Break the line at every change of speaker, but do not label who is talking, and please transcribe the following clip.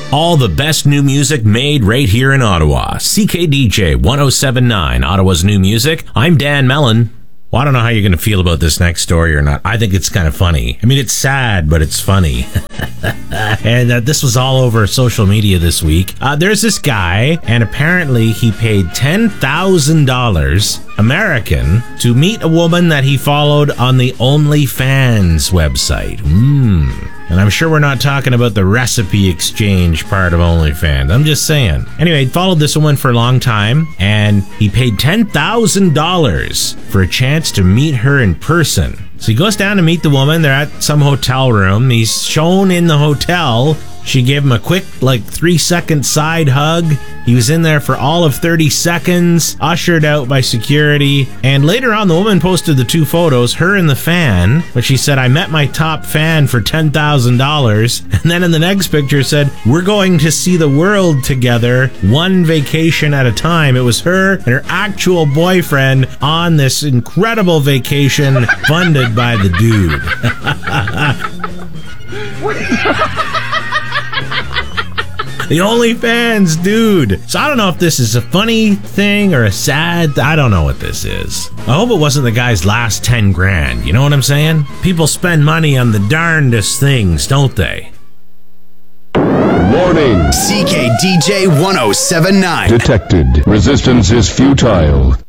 All the best new music made right here in Ottawa. CKDJ 1079, Ottawa's new music. I'm Dan Mellon. Well, I don't know how you're going to feel about this next story or not. I think it's kind of funny. I mean, it's sad, but it's funny. And this was all over social media this week. There's this guy, and apparently he paid $10,000 American to meet a woman that he followed on the OnlyFans website. And I'm sure we're not talking about the recipe exchange part of OnlyFans. I'm just saying. Anyway, he followed this woman for a long time, and he paid $10,000 for a chance to meet her in person. So he goes down to meet the woman. They're at some hotel room. He's shown in the hotel. She gave him a quick, 3-second side hug. He was in there for all of 30 seconds, ushered out by security. And later on, the woman posted the two photos, her and the fan. But she said, I met my top fan for $10,000. And then in the next picture said, we're going to see the world together, one vacation at a time. It was her and her actual boyfriend on this incredible vacation funded by the dude. The OnlyFans dude. So I don't know if this is a funny thing or a sad. I don't know what this is. I hope it wasn't the guy's last 10 grand. You know what I'm saying? People spend money on the darndest things, don't they?
Warning.
CKDJ 1079.
Detected. Resistance is futile.